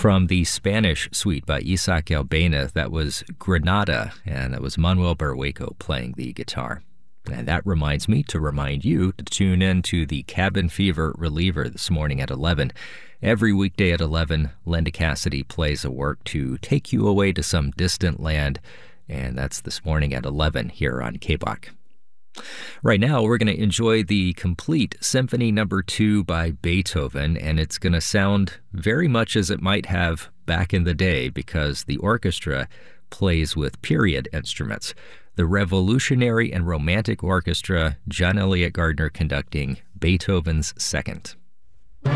From the Spanish suite by Isaac Albéniz, that was Granada, and that was Manuel Berrueco playing the guitar. And that reminds me to remind you to tune in to the Cabin Fever Reliever this morning at 11. Every weekday at 11, Linda Cassidy plays a work to take you away to some distant land, and that's this morning at 11 here on KBOC. Right now, we're going to enjoy the complete Symphony No. 2 by Beethoven, and it's going to sound very much as it might have back in the day because the orchestra plays with period instruments. The Revolutionary and Romantic Orchestra, John Elliott Gardner conducting Beethoven's Second.